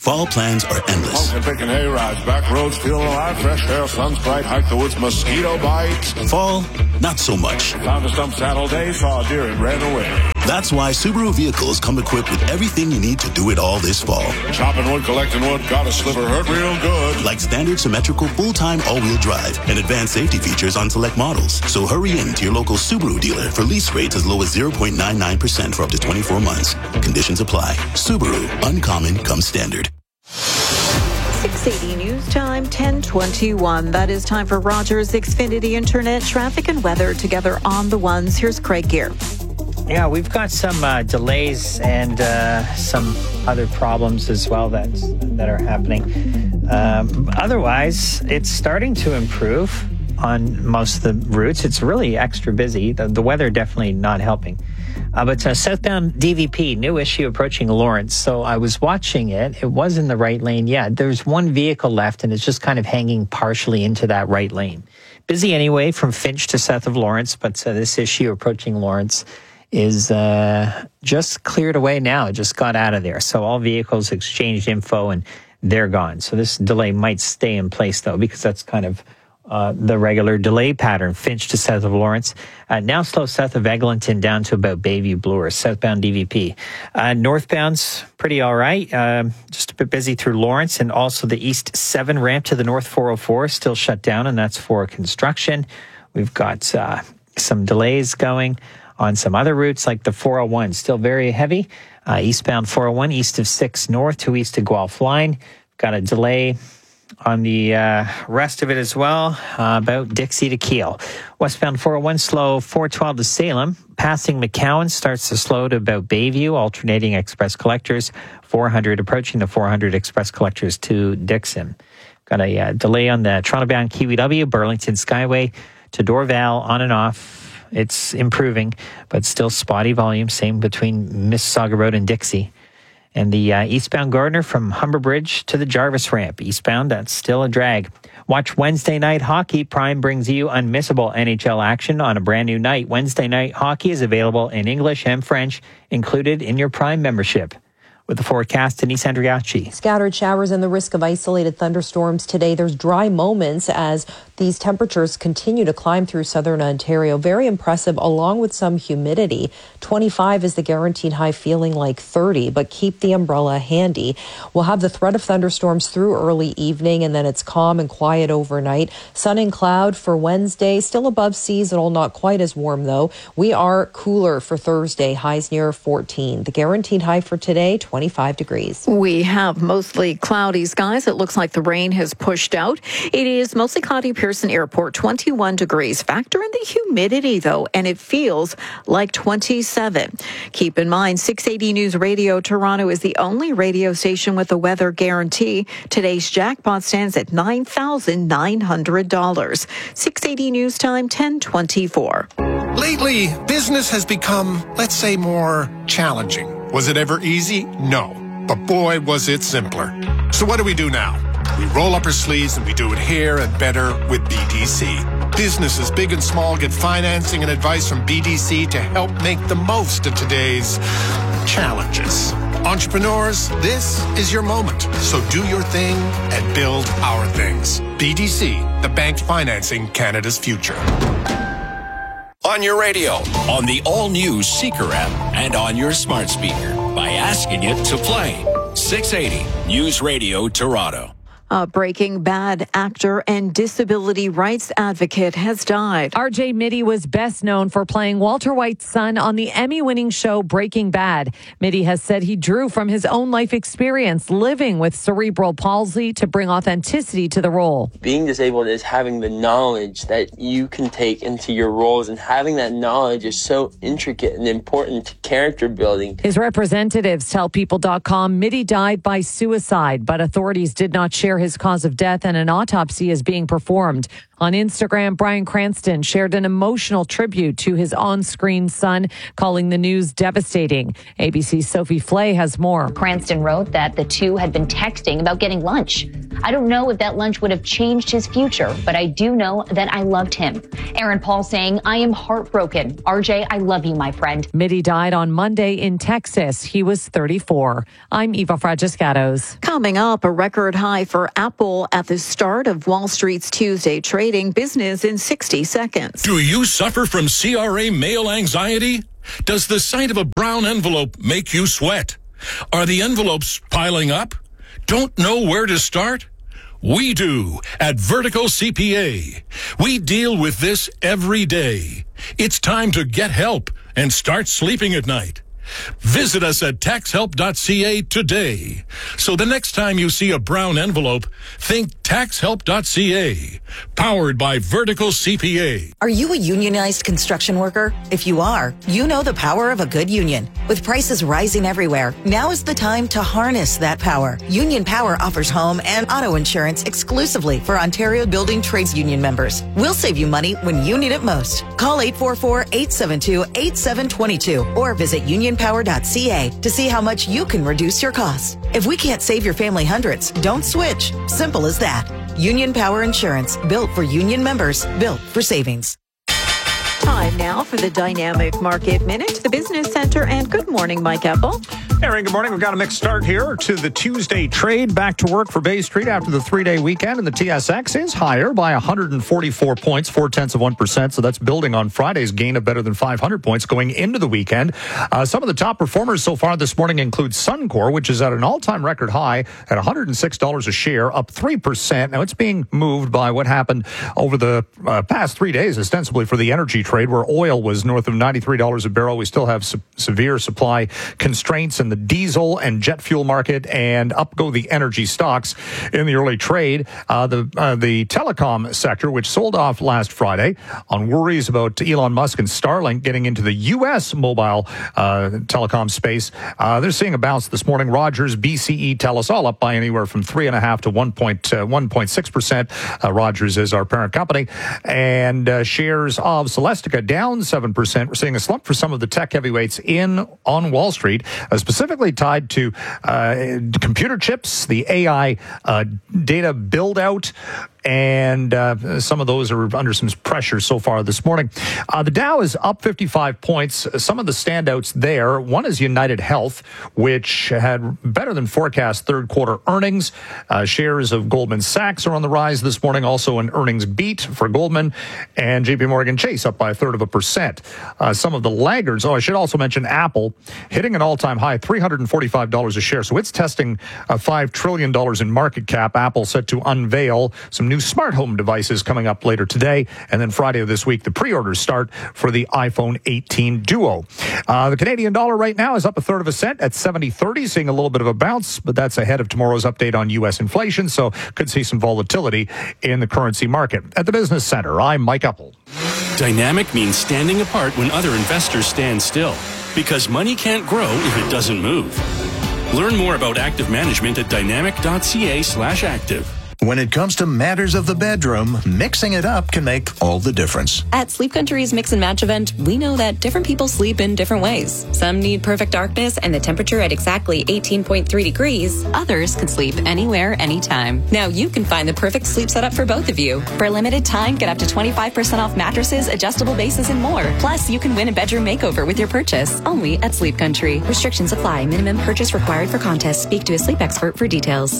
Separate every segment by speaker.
Speaker 1: fall plans are endless.
Speaker 2: Picking hay rides, back roads, feeling alive, fresh air, sun's bright, hike the woods, mosquito bites.
Speaker 1: Fall, not so much.
Speaker 2: Found a stump saddle day, saw a deer and ran away.
Speaker 1: That's why Subaru vehicles come equipped with everything you need to do it all this fall.
Speaker 2: Chopping wood, collecting wood, got a sliver hurt real good.
Speaker 1: Like standard symmetrical full-time all-wheel drive and advanced safety features on select models. So hurry in to your local Subaru dealer for lease rates as low as 0.99% for up to 24 months. Conditions apply. Subaru, uncommon comes standard.
Speaker 3: 680 News Time, 10:21. That is time for Rogers Xfinity Internet traffic and weather together on the ones. Here's Craig Gear.
Speaker 4: Yeah, we've got some delays and some other problems as well that are happening. Otherwise, it's starting to improve on most of the routes. It's really extra busy. The weather definitely not helping. But southbound DVP, new issue approaching Lawrence. So I was watching it. It was in the right lane. Yeah, there's one vehicle left, and it's just kind of hanging partially into that right lane. Busy anyway from Finch to south of Lawrence, but this issue approaching Lawrence is just cleared away now. It just got out of there. So all vehicles exchanged info, and they're gone. So this delay might stay in place, though, because that's kind of the regular delay pattern. Finch to south of Lawrence. Now slow south of Eglinton down to about Bayview Bloor, southbound DVP. Northbound's pretty all right. Just a bit busy through Lawrence, and also the East 7 ramp to the North 404 still shut down, and that's for construction. We've got some delays going on some other routes like the 401, still very heavy. Eastbound 401, east of 6 North to east of Guelph Line. Got a delay on the rest of it as well, about Dixie to Kiel. Westbound 401 slow 412 to Salem. Passing McCowan starts to slow to about Bayview, alternating express collectors. 400 approaching the 400 express collectors to Dixon. Got a delay on the Toronto-bound Kiwi-W, Burlington Skyway to Dorval, on and off. It's improving, but still spotty volume. Same between Mississauga Road and Dixie. And the eastbound Gardner from Humber Bridge to the Jarvis ramp. Eastbound, that's still a drag. Watch Wednesday night hockey. Prime brings you unmissable NHL action on a brand new night. Wednesday night hockey is available in English and French, included in your Prime membership. With the forecast, Denise Andriacci.
Speaker 5: Scattered showers and the risk of isolated thunderstorms today. There's dry moments as these temperatures continue to climb through southern Ontario. Very impressive, along with some humidity. 25 is the guaranteed high, feeling like 30, but keep the umbrella handy. We'll have the threat of thunderstorms through early evening, and then it's calm and quiet overnight. Sun and cloud for Wednesday, still above seasonal, not quite as warm though. We are cooler for Thursday, highs near 14. The guaranteed high for today, 25 degrees.
Speaker 3: We have mostly cloudy skies. It looks like the rain has pushed out. It is mostly cloudy Pearson Airport, 21 degrees. Factor in the humidity, though, and it feels like 27. Keep in mind, 680 News Radio Toronto is the only radio station with a weather guarantee. Today's jackpot stands at $9,900. 680 News Time, 10:24.
Speaker 6: Lately, business has become, let's say, more challenging. Was it ever easy? No. But boy, was it simpler. So what do we do now? We roll up our sleeves and we do it here and better with BDC. Businesses, big and small, get financing and advice from BDC to help make the most of today's challenges. Entrepreneurs, this is your moment. So do your thing and build our things. BDC, the bank financing Canada's future.
Speaker 7: On your radio, on the all-new Seeker app, and on your smart speaker by asking it to play 680 News Radio Toronto.
Speaker 3: A Breaking Bad actor and disability rights advocate has died.
Speaker 8: R.J. Mitte was best known for playing Walter White's son on the Emmy-winning show Breaking Bad. Mitte has said he drew from his own life experience living with cerebral palsy to bring authenticity to the role.
Speaker 9: Being disabled is having the knowledge that you can take into your roles, and having that knowledge is so intricate and important to character building.
Speaker 8: His representatives tell People.com Mitte died by suicide, but authorities did not share his cause of death, and an autopsy is being performed. On Instagram, Bryan Cranston shared an emotional tribute to his on-screen son, calling the news devastating. ABC's Sophie Flay has more.
Speaker 10: Cranston wrote that the two had been texting about getting lunch. I don't know if that lunch would have changed his future, but I do know that I loved him. Aaron Paul saying, I am heartbroken. RJ, I love you, my friend.
Speaker 8: Mitty died on Monday in Texas. He was 34. I'm Eva Fragiscatos.
Speaker 3: Coming up, a record high for Apple at the start of Wall Street's Tuesday trading. Business in 60 seconds.
Speaker 11: Do you suffer from CRA mail anxiety? Does the sight of a brown envelope make you sweat? Are the envelopes piling up? Don't know where to start? We do at Vertical CPA. We deal with this every day. It's time to get help and start sleeping at night. Visit us at taxhelp.ca today. So the next time you see a brown envelope, think taxhelp.ca. Powered by Vertical CPA.
Speaker 12: Are you a unionized construction worker? If you are, you know the power of a good union. With prices rising everywhere, now is the time to harness that power. Union Power offers home and auto insurance exclusively for Ontario Building Trades Union members. We'll save you money when you need it most. Call 844-872-8722 or visit unionpower.ca to see how much you can reduce your costs. If we can't save your family hundreds, don't switch. Simple as that. Union Power Insurance, built for union members, built for savings.
Speaker 3: Time now for the Dynamic Market Minute, the Business Center, and good morning, Mike Epple.
Speaker 13: Aaron, good morning. We've got a mixed start here to the Tuesday trade. Back to work for Bay Street after the three-day weekend, and the TSX is higher by 144 points, 0.4%. So that's building on Friday's gain of better than 500 points going into the weekend. Some of the top performers so far this morning include Suncor, which is at an all-time record high at $106 a share, up 3%. Now it's being moved by what happened over the past 3 days, ostensibly for the energy trade, where oil was north of $93 a barrel. We still have severe supply constraints in the diesel and jet fuel market, and up go the energy stocks in the early trade. The telecom sector, which sold off last Friday on worries about Elon Musk and Starlink getting into the U.S. mobile telecom space, they're seeing a bounce this morning. Rogers, BCE, TELUS all up by anywhere from 3.5% to 1.6%. Rogers is our parent company, and shares of Celestica down 7%. We're seeing a slump for some of the tech heavyweights on Wall Street, specifically tied to computer chips, the AI data build out, and some of those are under some pressure so far this morning. The Dow is up 55 points. Some of the standouts there, one is United Health, which had better than forecast third quarter earnings. Shares of Goldman Sachs are on the rise this morning, also an earnings beat for Goldman, and JP Morgan Chase up by 1/3%. Some of the laggards, I should also mention Apple, hitting an all-time high, $345 a share. So it's testing $5 trillion in market cap. Apple set to unveil some new smart home devices coming up later today. And then Friday of this week, the pre-orders start for the iPhone 18 Duo. The Canadian dollar right now is up 1/3 cent at 70.30, seeing a little bit of a bounce, but that's ahead of tomorrow's update on U.S. inflation, so could see some volatility in the currency market. At the Business Center, I'm Mike Epple.
Speaker 14: Dynamic means standing apart when other investors stand still, because money can't grow if it doesn't move. Learn more about active management at dynamic.ca/active.
Speaker 15: When it comes to matters of the bedroom, mixing it up can make all the difference.
Speaker 16: At Sleep Country's Mix and Match event, we know that different people sleep in different ways. Some need perfect darkness and the temperature at exactly 18.3 degrees. Others can sleep anywhere, anytime. Now you can find the perfect sleep setup for both of you. For a limited time, get up to 25% off mattresses, adjustable bases, and more. Plus, you can win a bedroom makeover with your purchase. Only at Sleep Country. Restrictions apply. Minimum purchase required for contest. Speak to a sleep expert for details.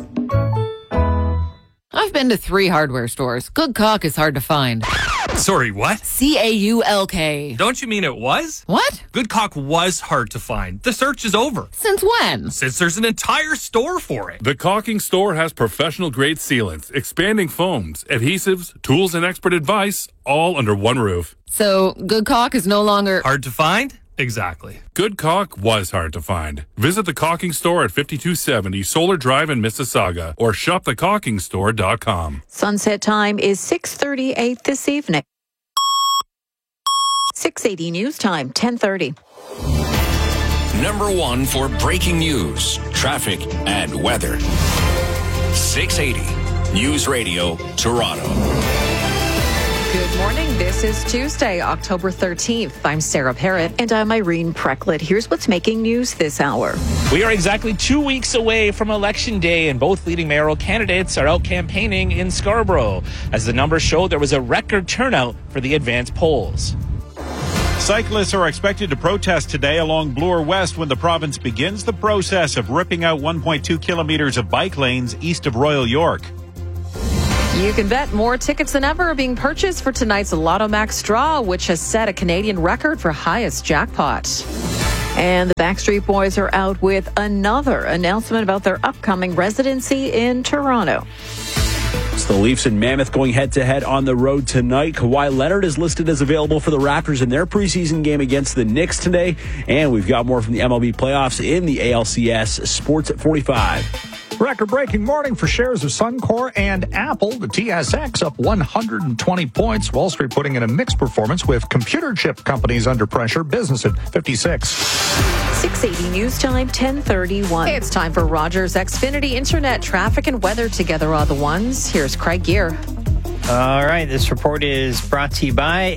Speaker 17: I've been to 3 hardware stores. Good caulk is hard to find.
Speaker 18: Sorry, what?
Speaker 17: CAULK.
Speaker 18: Don't you mean it was?
Speaker 17: What?
Speaker 18: Good caulk was hard to find. The search is over.
Speaker 17: Since when?
Speaker 18: Since there's an entire store for it.
Speaker 2: The Caulking Store has professional-grade sealants, expanding foams, adhesives, tools, and expert advice, all under one roof.
Speaker 17: So, good caulk is no longer...
Speaker 18: hard to find? Exactly.
Speaker 2: Good caulk was hard to find. Visit the Caulking Store at 5270 Solar Drive in Mississauga or shopthecaulkingstore.com.
Speaker 3: Sunset time is 6:38 this evening. 6:80 news time, 10:30.
Speaker 7: Number 1 for breaking news, traffic, and weather. 680 News Radio, Toronto.
Speaker 3: Good morning. This is Tuesday, October 13th. I'm Sarah Parrott. And I'm Irene Precklett. Here's what's making news this hour.
Speaker 19: We are exactly 2 weeks away from Election Day, and both leading mayoral candidates are out campaigning in Scarborough. As the numbers show, there was a record turnout for the advanced polls.
Speaker 20: Cyclists are expected to protest today along Bloor West when the province begins the process of ripping out 1.2 kilometers of bike lanes east of Royal York.
Speaker 3: You can bet more tickets than ever are being purchased for tonight's Lotto Max draw, which has set a Canadian record for highest jackpot. And the Backstreet Boys are out with another announcement about their upcoming residency in Toronto.
Speaker 21: It's the Leafs and Mammoth going head-to-head on the road tonight. Kawhi Leonard is listed as available for the Raptors in their preseason game against the Knicks today. And we've got more from the MLB playoffs in the ALCS. Sports at 45.
Speaker 13: Record-breaking morning for shares of Suncor and Apple. The TSX up 120 points. Wall Street putting in a mixed performance with computer chip companies under pressure. Business at 56.
Speaker 3: 680 News Time, 10:31. It's time for Rogers Xfinity Internet traffic and weather together on the ones. Here's Craig Gear.
Speaker 4: All right, this report is brought to you by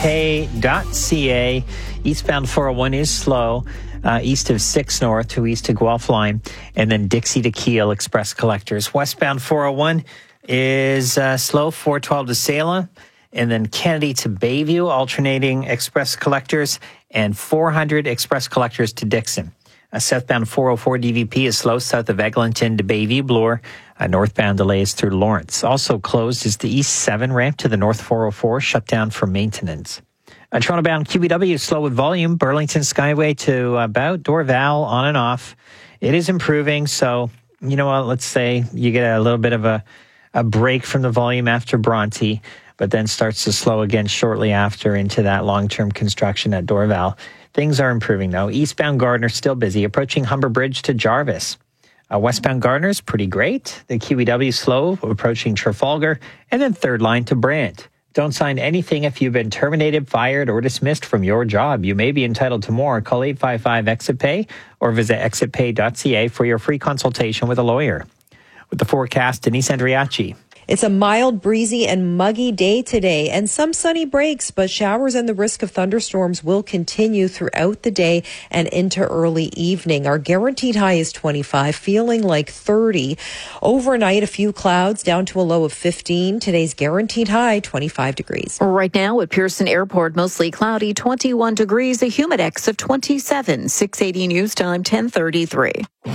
Speaker 4: exitpay.ca. Eastbound 401 is slow. East of 6 North to east to Guelph Line, and then Dixie to Kiel Express Collectors. Westbound 401 is slow, 412 to Salem, and then Kennedy to Bayview, alternating Express Collectors, and 400 Express Collectors to Dixon. Southbound 404 DVP is slow south of Eglinton to Bayview Bloor. Northbound delays through Lawrence. Also closed is the East 7 ramp to the North 404, shut down for maintenance. Toronto-bound QBW slow with volume. Burlington Skyway to about Dorval on and off. It is improving, so you know what? Let's say you get a little bit of a break from the volume after Bronte, but then starts to slow again shortly after into that long-term construction at Dorval. Things are improving, though. Eastbound Gardner still busy, approaching Humber Bridge to Jarvis. Westbound Gardner's pretty great. The QBW slow, approaching Trafalgar, and then third line to Brant. Don't sign anything if you've been terminated, fired, or dismissed from your job. You may be entitled to more. Call 855-EXIT-PAY or visit exitpay.ca for your free consultation with a lawyer. With the forecast, Denise Andriachi.
Speaker 5: It's a mild, breezy, and muggy day today, and some sunny breaks, but showers and the risk of thunderstorms will continue throughout the day and into early evening. Our guaranteed high is 25, feeling like 30. Overnight, a few clouds down to a low of 15. Today's guaranteed high, 25 degrees.
Speaker 3: Right now at Pearson Airport, mostly cloudy, 21 degrees, a humidex of 27. 680 News Time, 10:33.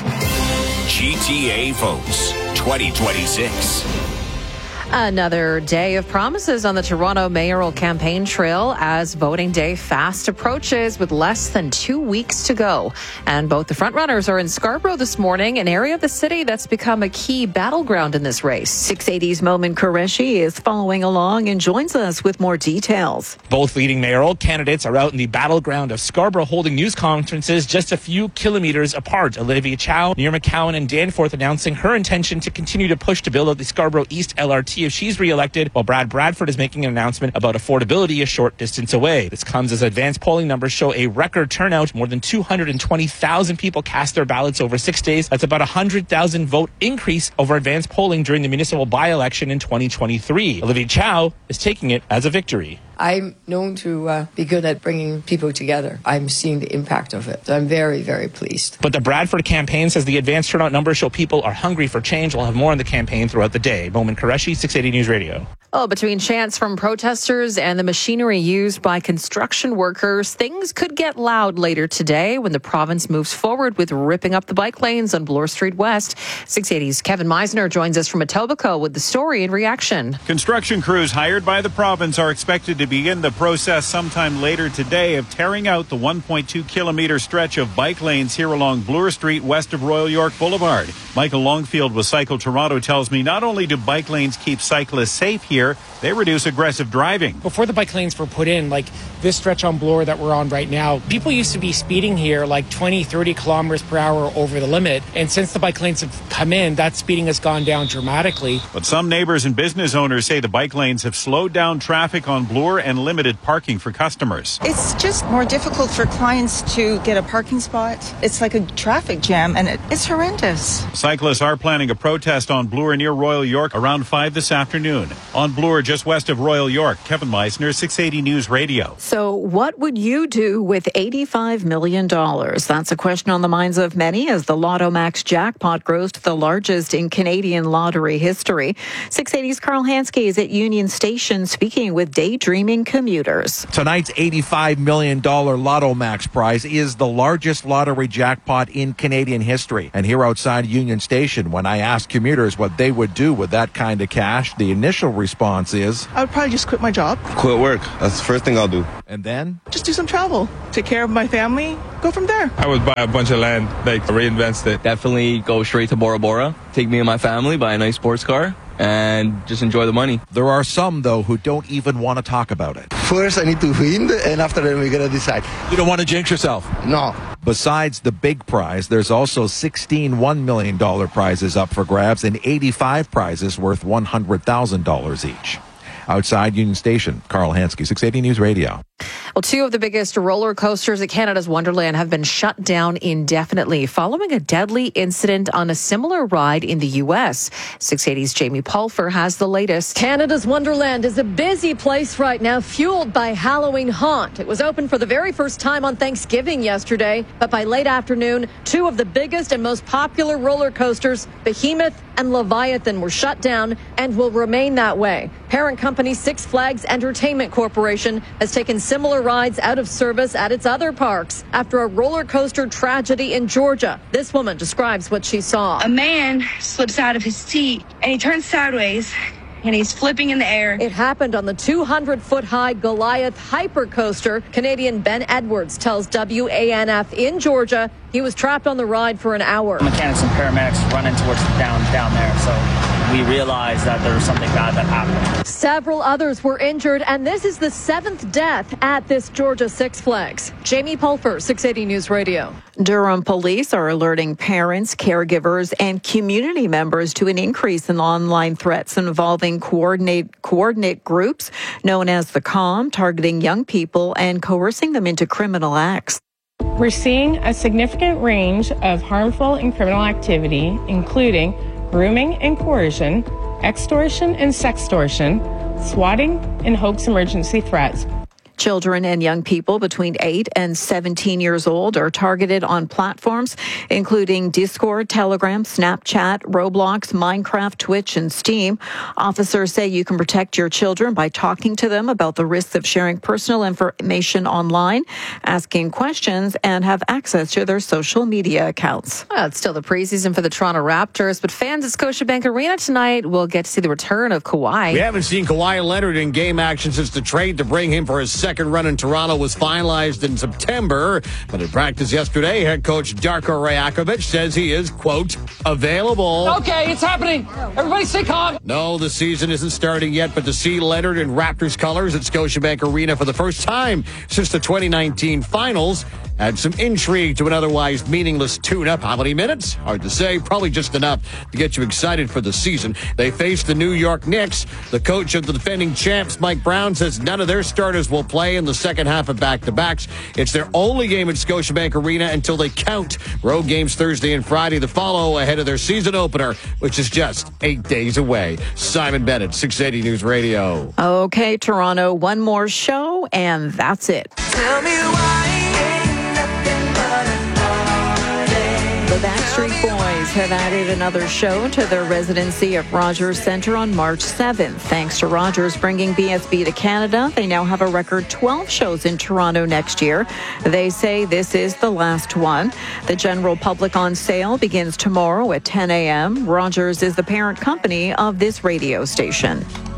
Speaker 7: GTA votes 2026.
Speaker 3: Another day of promises on the Toronto mayoral campaign trail as voting day fast approaches with less than 2 weeks to go. And both the frontrunners are in Scarborough this morning, an area of the city that's become a key battleground in this race. 680's Momin Qureshi is following along and joins us with more details.
Speaker 19: Both leading mayoral candidates are out in the battleground of Scarborough holding news conferences just a few kilometers apart. Olivia Chow, Near McCowan, and Danforth announcing her intention to continue to push to build out the Scarborough East LRT if she's re-elected, while Brad Bradford is making an announcement about affordability a short distance away. This comes as advanced polling numbers show a record turnout. More than 220,000 people cast their ballots over 6 days. That's about a 100,000 vote increase over advanced polling during the municipal by-election in 2023. Olivia Chow is taking it as a victory.
Speaker 22: I'm known to be good at bringing people together. I'm seeing the impact of it. So I'm very, very pleased.
Speaker 19: But the Bradford campaign says the advanced turnout numbers show people are hungry for change. We'll have more on the campaign throughout the day. Momin Qureshi, 680 News Radio.
Speaker 3: Oh, between chants from protesters and the machinery used by construction workers, things could get loud later today when the province moves forward with ripping up the bike lanes on Bloor Street West. 680's Kevin Meisner joins us from Etobicoke with the story and reaction.
Speaker 20: Construction crews hired by the province are expected to begin the process sometime later today of tearing out the 1.2-kilometer stretch of bike lanes here along Bloor Street west of Royal York Boulevard. Michael Longfield with Cycle Toronto tells me not only do bike lanes keep cyclists safe here, they reduce aggressive driving.
Speaker 23: Before the bike lanes were put in, like this stretch on Bloor that we're on right now, people used to be speeding here like 20, 30 kilometers per hour over the limit. And since the bike lanes have come in, that speeding has gone down dramatically.
Speaker 20: But some neighbors and business owners say the bike lanes have slowed down traffic on Bloor and limited parking for customers.
Speaker 24: It's just more difficult for clients to get a parking spot. It's like a traffic jam, and it's horrendous.
Speaker 20: Cyclists are planning a protest on Bloor near Royal York around 5 this afternoon. On Bloor, just west of Royal York. Kevin Meisner, 680 News Radio.
Speaker 3: So what would you do with $85 million? That's a question on the minds of many as the Lotto Max jackpot grows to the largest in Canadian lottery history. 680's Carl Hansky is at Union Station speaking with daydreaming commuters.
Speaker 1: Tonight's $85 million Lotto Max prize is the largest lottery jackpot in Canadian history. And here outside Union Station, when I asked commuters what they would do with that kind of cash, the initial response is,
Speaker 6: I would probably just quit my job.
Speaker 9: Quit work. That's the first thing I'll do.
Speaker 1: And then?
Speaker 6: Just do some travel. Take care of my family. Go from there.
Speaker 10: I would buy a bunch of land, reinvest it.
Speaker 25: Definitely go straight to Bora Bora. Take me and my family, buy a nice sports car, and just enjoy the money.
Speaker 1: There are some, though, who don't even want to talk about it.
Speaker 9: First, I need to win, and after that, we're going to decide.
Speaker 1: You don't want to jinx yourself?
Speaker 9: No.
Speaker 1: Besides the big prize, there's also 16 $1 million prizes up for grabs and 85 prizes worth $100,000 each. Outside Union Station, Carl Hansky, 680 News Radio.
Speaker 8: Well, two of the biggest roller coasters at Canada's Wonderland have been shut down indefinitely following a deadly incident on a similar ride in the U.S. 680's Jamie Pulfer has the latest.
Speaker 26: Canada's Wonderland is a busy place right now, fueled by Halloween haunt. It was open for the very first time on Thanksgiving yesterday, but by late afternoon, two of the biggest and most popular roller coasters, Behemoth and Leviathan, were shut down and will remain that way. Parent company Six Flags Entertainment Corporation has taken similar rides out of service at its other parks after a roller coaster tragedy in Georgia. This woman describes what she saw.
Speaker 27: A man slips out of his seat and he turns sideways and he's flipping in the air.
Speaker 26: It happened on the 200-foot-high Goliath hypercoaster. Canadian Ben Edwards tells WANF in Georgia he was trapped on the ride for an hour.
Speaker 28: Mechanics and paramedics running towards down there, so we realized that there was something bad that happened.
Speaker 26: Several others were injured, and this is the 7th death at this Georgia Six Flags. Jamie Pulfer, 680 News Radio.
Speaker 3: Durham police are alerting parents, caregivers, and community members to an increase in online threats involving coordinate groups known as the COM, targeting young people and coercing them into criminal acts.
Speaker 29: We're seeing a significant range of harmful and criminal activity, including grooming and coercion, extortion and sextortion, swatting, and hoax emergency threats.
Speaker 3: Children and young people between 8 and 17 years old are targeted on platforms including Discord, Telegram, Snapchat, Roblox, Minecraft, Twitch, and Steam. Officers say you can protect your children by talking to them about the risks of sharing personal information online, asking questions, and have access to their social media accounts.
Speaker 8: Well, it's still the preseason for the Toronto Raptors, but fans at Scotiabank Arena tonight will get to see the return of Kawhi.
Speaker 30: We haven't seen Kawhi Leonard in game action since the trade to bring him for his second run in Toronto was finalized in September. But in practice yesterday, head coach Darko Rajakovic says he is, quote, available.
Speaker 31: Okay, it's happening. Everybody stay calm.
Speaker 30: No, the season isn't starting yet, but to see Leonard in Raptors colors at Scotiabank Arena for the first time since the 2019 finals add some intrigue to an otherwise meaningless tune-up. How many minutes? Hard to say. Probably just enough to get you excited for the season. They face the New York Knicks. The coach of the defending champs, Mike Brown, says none of their starters will play in the second half of back-to-backs. It's their only game at Scotiabank Arena until they count road games Thursday and Friday to follow ahead of their season opener, which is just 8 days away. Simon Bennett, 680 News Radio.
Speaker 3: Okay, Toronto, one more show, and that's it.
Speaker 32: Tell me why.
Speaker 3: The Backstreet Boys have added another show to their residency at Rogers Centre on March 7th. Thanks to Rogers bringing BSB to Canada, they now have a record 12 shows in Toronto next year. They say this is the last one. The general public on sale begins tomorrow at 10 a.m. Rogers is the parent company of this radio station.